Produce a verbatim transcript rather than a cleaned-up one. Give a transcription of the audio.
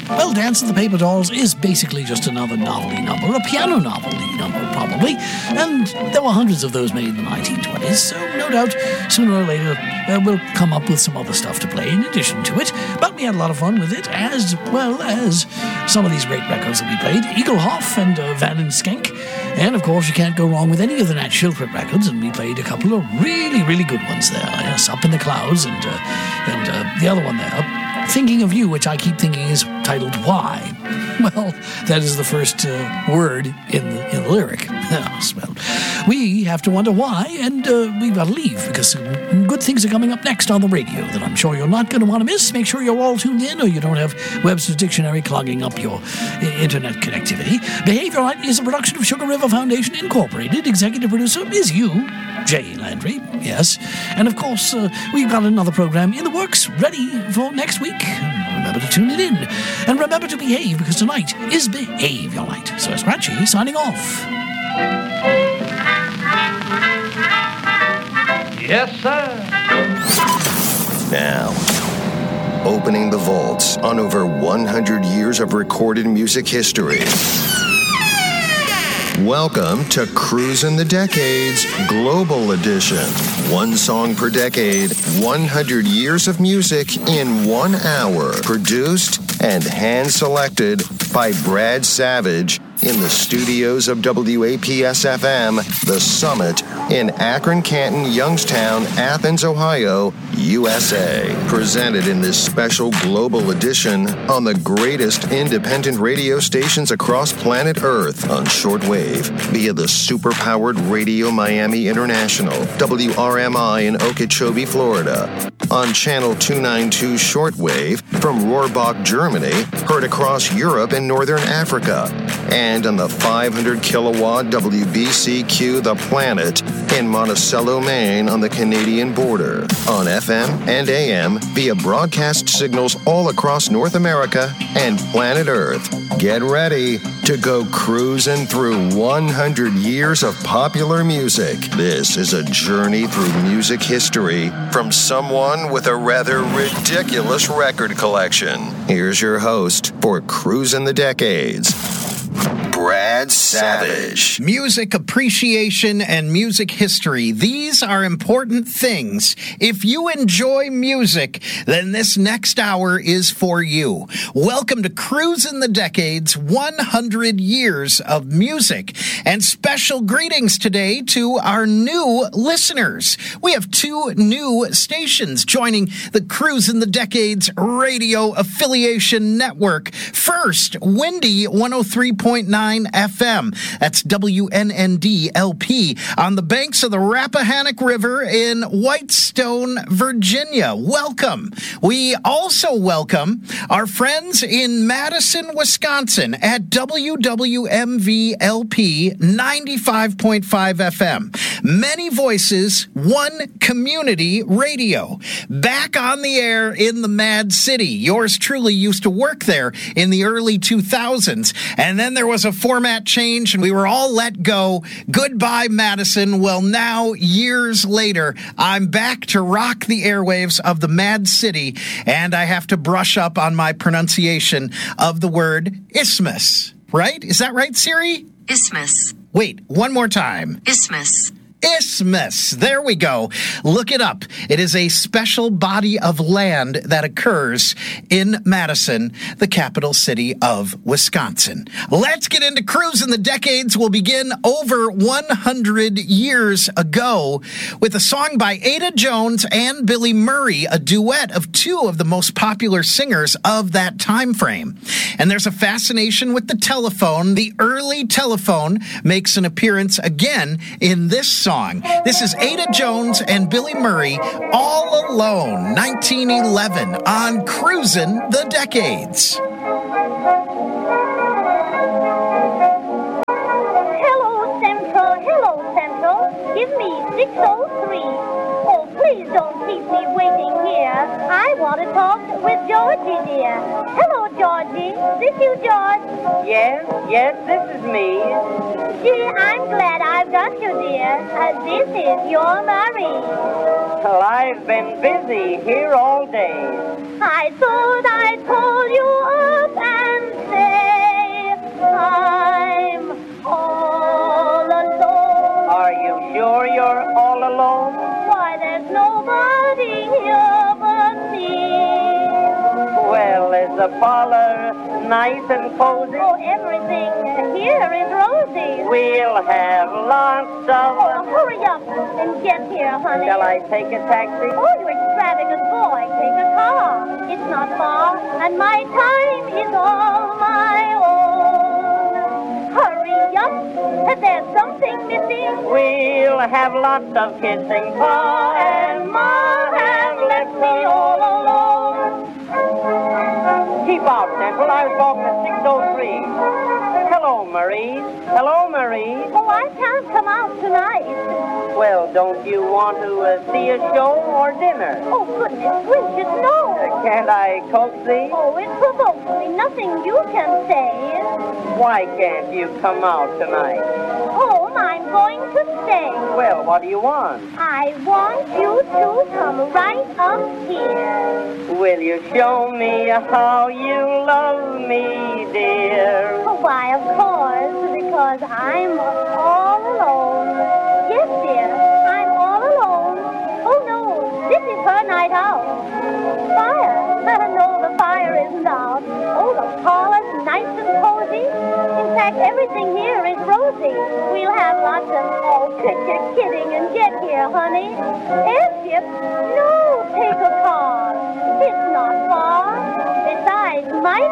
Well, Dance of the Paper Dolls is basically just another novelty number, a piano novelty number, probably, and there were hundreds of those made in the nineteen twenties, so no doubt, sooner or later, uh, we'll come up with some other stuff to play in addition to it, but we had a lot of fun with it, as well as some of these great records that we played, Eaglehoff and uh, Van and Skank, and of course you can't go wrong with any of the Nat Schildkraut records, and we played a couple of really, really good ones there, yes, Up in the Clouds, and, uh, and uh, the other one there, Thinking of You, which I keep thinking is titled Why. Well, that is the first uh, word in the, in the lyric. Yes, well, we have to wonder why, and uh, we've got to leave, because some good things are coming up next on the radio that I'm sure you're not going to want to miss. Make sure you're all tuned in, or you don't have Webster's Dictionary clogging up your uh, internet connectivity. Behavior Light is a production of Sugar River Foundation Incorporated. Executive producer is you, Jay Landry, yes. And of course, uh, we've got another program in the works ready for next week. Remember to tune it in. And remember to behave, because tonight is Behavior Light. So Scratchy signing off. Yes, sir. Now, opening the vaults on over one hundred years of recorded music history. Welcome to Cruisin' the Decades Global Edition. One song per decade, one hundred years of music in one hour. Produced and hand-selected by Brad Savage in the studios of W A P S F M, The Summit, in Akron, Canton, Youngstown, Athens, Ohio, U S A. Presented in this special global edition on the greatest independent radio stations across planet Earth on shortwave via the super-powered Radio Miami International, W R M I in Okeechobee, Florida. On Channel two ninety-two shortwave from Rohrbach, Germany, heard across Europe and Northern Africa. And on the five hundred kilowatt W B C Q The Planet in Monticello, Maine on the Canadian border. On F M and A M via broadcast signals all across North America and planet Earth. Get ready to go cruising through one hundred years of popular music. This is a journey through music history from someone with a rather ridiculous record collection. Here's your host for Cruisin' the Decades, Brad Savage. Music appreciation and music history. These are important things. If you enjoy music, then this next hour is for you. Welcome to Cruisin' the Decades, one hundred years of music. And special greetings today to our new listeners. We have two new stations joining the Cruisin' the Decades radio affiliation network. First, Windy one oh three point nine F M. That's W N N D L P on the banks of the Rappahannock River in Whitestone, Virginia. Welcome. We also welcome our friends in Madison, Wisconsin at W W M V L P ninety-five point five F M. Many voices, one community radio. Back on the air in the Mad City. Yours truly used to work there in the early two thousands. And then there was a format change and we were all let go. Goodbye, Madison. Well, now, years later, I'm back to rock the airwaves of the Mad City, and I have to brush up on my pronunciation of the word isthmus. Right? Is that right, Siri? Isthmus. Wait, one more time. Isthmus. Isthmus. There we go. Look it up. It is a special body of land that occurs in Madison, the capital city of Wisconsin. Let's get into Cruisin' the Decades. We'll begin over one hundred years ago with a song by Ada Jones and Billy Murray, a duet of two of the most popular singers of that time frame. And there's a fascination with the telephone. The early telephone makes an appearance again in this song. This is Ada Jones and Billy Murray, All Alone, nineteen eleven, on Cruisin' the Decades. Hello, Central. Hello, Central. Give me six oh three. Oh, please don't keep me waiting here. I want to talk with Georgie, dear. Hello, Georgie. This you, George? Yes, yes, this is me. Gee, I'm glad I've got you, dear. Uh, this is your Marie. Well, I've been busy here all day. I thought I'd call you up the parlor nice and cozy? Oh, everything here is rosy. We'll have lots of... Oh, hurry up and get here, honey. Shall I take a taxi? Oh, you extravagant boy, take a car. It's not far, and my time is all my own. Hurry up, there's something missing. We'll have lots of kissing. Pa and Ma have left me all alone. Keep out, Central. I was talking to six oh three. Hello, Marie. Hello, Marie. Oh, I can't come out tonight. Well, don't you want to uh, see a show or dinner? Oh, goodness gracious, no. Uh, can't I coax thee? Oh, it provokes me. Nothing you can say. Why can't you come out tonight? Oh, I'm going to stay. Well, what do you want? I want you to come right up here. Will you show me how you love me, dear? Oh, why, of course, because I'm all alone. Yes, dear, I'm all alone. Oh, no, this is her night out. Fire? No, the fire isn't out. Oh, the parlor's nice and cozy. In fact, everything here is rosy. We'll have lots of, oh, quit your kidding and get here, honey. Airship? No, take a car. It's not far. Besides, my